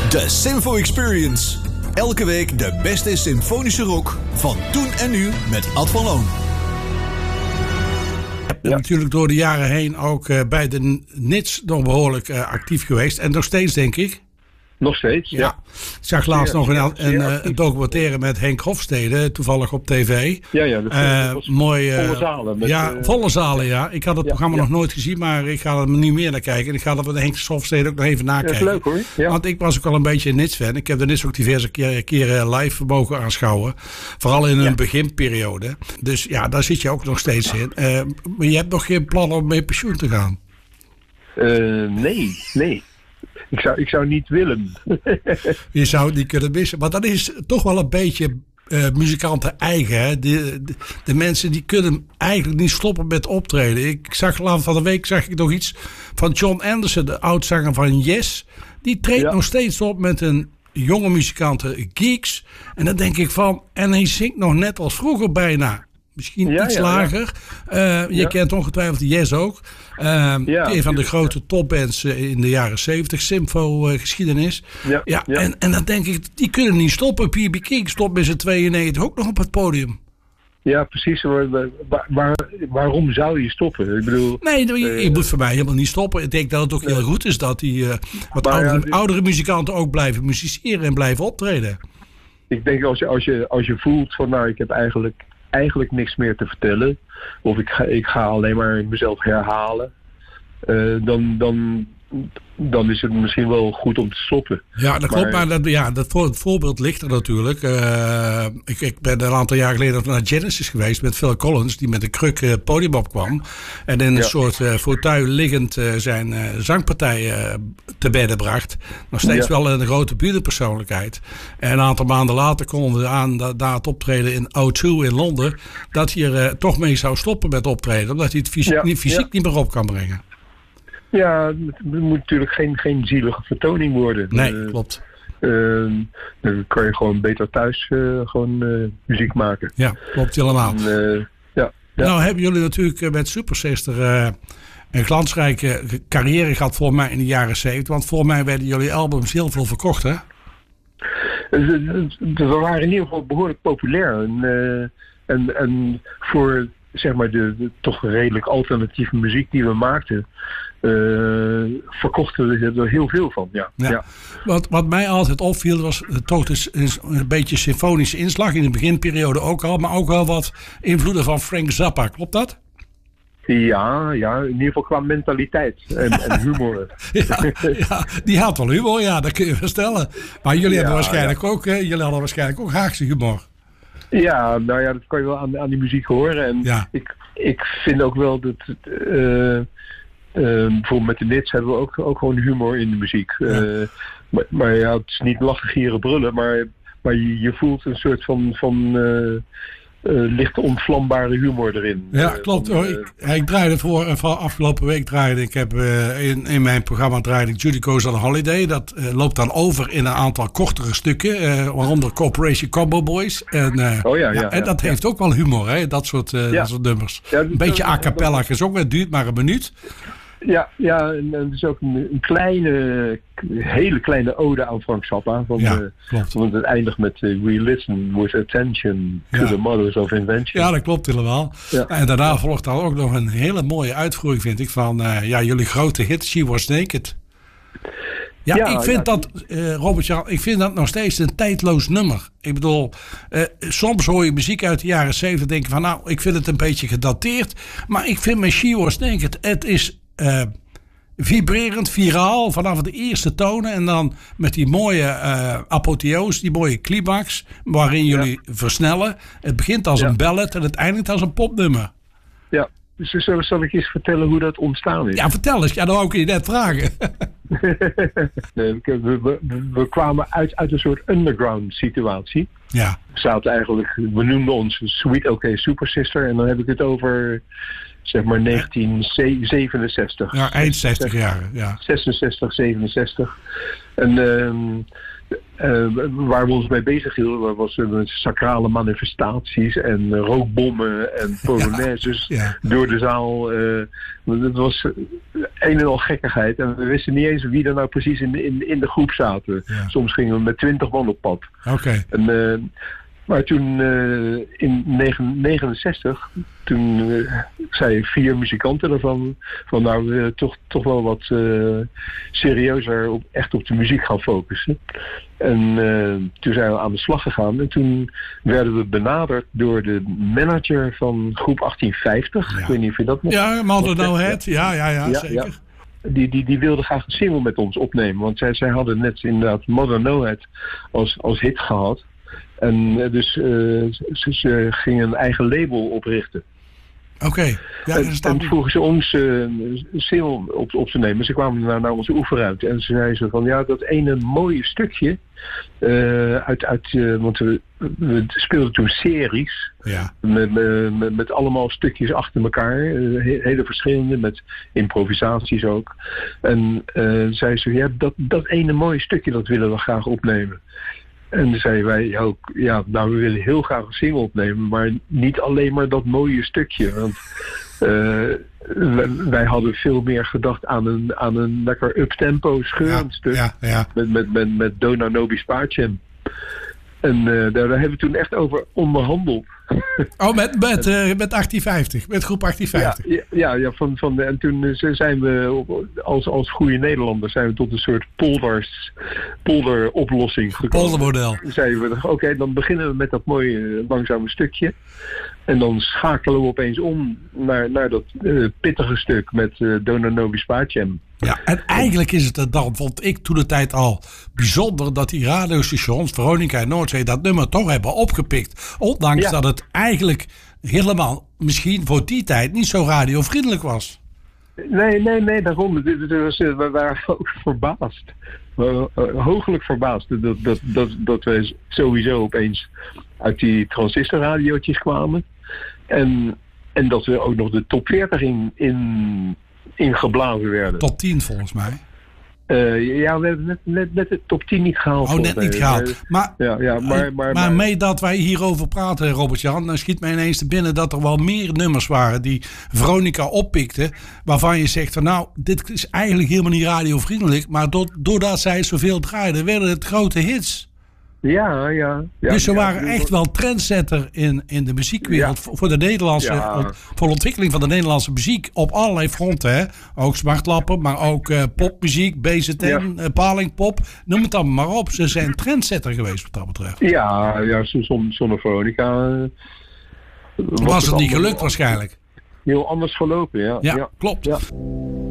De Sinfo Experience. Elke week de beste symfonische rock van toen en nu met Ad van Loon. Ja. Natuurlijk door de jaren heen ook bij de Nits nog behoorlijk actief geweest. En nog steeds, denk ik. Nog steeds, ja. Ik zag laatst nog een documentaire met Henk Hofstede, toevallig op tv. Ja, dat was mooi. Volle zalen. Volle zalen, ja. Ik had het programma nog nooit gezien, maar ik ga er nu meer naar kijken. En ik ga dat met Henk Hofstede ook nog even nakijken. Dat is leuk, hoor. Ja. Want ik was ook al een beetje een Nits-fan. Ik heb de Nits ook diverse keren live mogen aanschouwen. Vooral in hun beginperiode. Dus ja, daar zit je ook nog steeds in. Maar je hebt nog geen plan om mee pensioen te gaan? Nee. Ik zou niet willen. Je zou het niet kunnen missen. Maar dat is toch wel een beetje muzikanten eigen. Hè? De mensen die kunnen eigenlijk niet stoppen met optreden. Ik zag van de week nog iets van John Anderson, de oudzanger van Yes. Die treedt nog steeds op met een jonge muzikanten, Geeks. En dan denk ik van, en hij zingt nog net als vroeger bijna. Misschien iets lager. Je kent ongetwijfeld Yes ook. Een van de grote topbands in de jaren 70, Sinfo-geschiedenis. En dan denk ik, die kunnen niet stoppen. B.B. King stopt met zijn 92 ook nog op het podium. Ja, precies. Waarom zou je stoppen? Ik bedoel, je moet voor mij helemaal niet stoppen. Ik denk dat het ook heel goed is dat die oudere muzikanten ook blijven musiceren en blijven optreden. Ik denk als je voelt van, nou, ik heb eigenlijk niks meer te vertellen. Of ik ga alleen maar mezelf herhalen. Dan is het misschien wel goed om te stoppen. Ja, dat klopt. Maar dat voorbeeld ligt er natuurlijk. Ik ben een aantal jaar geleden naar Genesis geweest met Phil Collins, die met een kruk het podium opkwam. En in een soort fauteuil liggend zijn zangpartij te bedden bracht. Nog steeds wel een grote buurtpersoonlijkheid. En een aantal maanden later konden we aan daar het optreden in O2 in Londen, dat hij er toch mee zou stoppen met optreden. Omdat hij het fysiek niet meer op kan brengen. Ja, het moet natuurlijk geen zielige vertoning worden. Nee, klopt. Dan kan je gewoon beter thuis muziek maken. Ja, klopt helemaal. Nou hebben jullie natuurlijk met Super Sister een glansrijke carrière gehad volgens mij in de jaren 70. Want volgens mij werden jullie albums heel veel verkocht, hè? We waren in ieder geval behoorlijk populair. En voor zeg maar de toch redelijk alternatieve muziek die we maakten, verkochten we er heel veel van. Ja. Wat mij altijd opviel was toch dus een beetje symfonische inslag in de beginperiode ook al, maar ook wel wat invloeden van Frank Zappa. Klopt dat? Ja, in ieder geval qua mentaliteit en humor. Die had wel humor, dat kun je wel stellen. Maar jullie hebben waarschijnlijk ook, jullie hadden waarschijnlijk ook Haagse humor. Ja, nou ja, dat kan je wel aan die muziek horen. En ik vind ook wel dat bijvoorbeeld met de Nits hebben we ook gewoon humor in de muziek. Maar het is niet lachen, gieren, brullen, maar je voelt een soort van lichte ontvlambare humor erin. Ja, klopt. Ik draaide van afgelopen week draaide ik heb in mijn programma draaide ik Judy Goes on Holiday. Dat loopt dan over in een aantal kortere stukken, waaronder Corporation Combo Boys. En dat heeft ook wel humor, hè? Dat soort nummers. Ja, een beetje a cappella gezongen, het duurt maar een minuut. Ja, en het is ook een hele kleine ode aan Frank Zappa. Want het eindigt met We listen with attention to the mothers of invention. Ja, dat klopt helemaal. Ja. En daarna volgt dan ook nog een hele mooie uitvoering, vind ik, van jullie grote hit She Was Naked. Ik vind dat, Robert-Jan, ik vind dat nog steeds een tijdloos nummer. Ik bedoel, soms hoor je muziek uit de jaren 70 denken van, nou, ik vind het een beetje gedateerd. Maar ik vind met She Was Naked, het is vibrerend, viraal, vanaf de eerste tonen. En dan met die mooie apotheose, die mooie climax, waarin jullie versnellen. Het begint als een ballad en het eindigt als een popnummer. Ja, dus zal ik eens vertellen hoe dat ontstaan is? Ja, vertel eens. Ja, dan wou ik je net vragen. We kwamen uit een soort underground situatie. Ja. We noemden ons Sweet OK Super Sister. En dan heb ik het over zeg maar 1967. Ja, eind 60 jaar. Ja. 66, 67. En waar we ons mee bezig hielden, was met sacrale manifestaties en rookbommen en polonaises door de zaal. Het was een en al gekkigheid. En we wisten niet eens wie er nou precies in de groep zaten. Ja. Soms gingen we met 20 man op pad. Okay. Maar toen in 1969, toen zeiden 4 muzikanten ervan van nou we toch wel wat serieuzer echt op de muziek gaan focussen. En toen zijn we aan de slag gegaan en toen werden we benaderd door de manager van groep 1850. Ja. Ik weet niet of je dat nog... Ja, Mother No Head. Ja, zeker. Ja. Die wilde graag een single met ons opnemen, want zij hadden net inderdaad Mother No Head als hit gehad. En dus ze gingen een eigen label oprichten. Oké. Ja, en vroegen ze ons single op te nemen. Ze kwamen naar onze oefenruimte. En ze zeiden ze van ja, dat ene mooie stukje. Want we speelden toen series. Ja. Met allemaal stukjes achter elkaar. Hele verschillende. Met improvisaties ook. En zeiden ze ja, dat ene mooie stukje dat willen we graag opnemen. En toen zeiden wij ook, ja, nou we willen heel graag een single opnemen, maar niet alleen maar dat mooie stukje. Want wij hadden veel meer gedacht aan een lekker uptempo scheurend stuk. Ja. Met Dona Nobis Pacem. En daar hebben we toen echt over onderhandeld. Oh, met 1850, met groep 1850. Ja, en toen zijn we als goede Nederlanders zijn we tot een soort polderoplossing gekomen. Poldermodel. Zeiden we, oké, dan beginnen we met dat mooie langzame stukje. En dan schakelen we opeens om naar dat pittige stuk met Dona Nobis Pacem. Ja, en eigenlijk is het dan, vond ik toen de tijd al bijzonder dat die radiostations, Veronica en Noordzee, dat nummer toch hebben opgepikt. Ondanks dat het eigenlijk helemaal misschien voor die tijd niet zo radiovriendelijk was. Nee, daarom. We waren ook verbaasd. Hooglijk verbaasd dat we sowieso opeens uit die transistorradiootjes kwamen. En dat we ook nog de top 40 ingeblazen werden. Top 10 volgens mij. Ja, we hebben net de top 10 niet gehaald. Oh, net niet gehaald. Maar mee dat wij hierover praten, Robert-Jan, dan schiet mij ineens te binnen dat er wel meer nummers waren die Veronica oppikte, waarvan je zegt van nou, dit is eigenlijk helemaal niet radiovriendelijk, maar doordat zij zoveel draaiden, werden het grote hits. Ja. Dus ze waren echt wel trendsetter in de muziekwereld voor de Nederlandse, voor de ontwikkeling van de Nederlandse muziek op allerlei fronten. Hè? Ook smartlappen, maar ook popmuziek, BZN, palingpop, noem het dan maar op. Ze zijn trendsetter geweest wat dat betreft. Ja, zonder Veronica was het niet gelukt waarschijnlijk. Heel anders gelopen, ja. Ja, klopt. Ja.